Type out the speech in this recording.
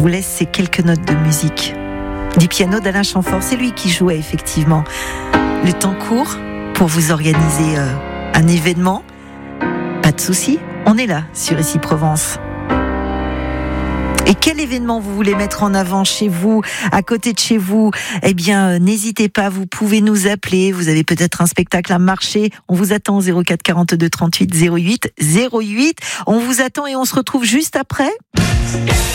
vous laisse ces quelques notes de musique. Du piano d'Alain Chamfort, c'est lui qui jouait effectivement. Le temps court pour vous organiser un événement. Pas de souci, on est là sur Ici Provence. Et quel événement vous voulez mettre en avant chez vous, à côté de chez vous? Eh bien, n'hésitez pas, vous pouvez nous appeler. Vous avez peut-être un spectacle à marcher. On vous attend au 04 42 38 08 08. On vous attend et on se retrouve juste après.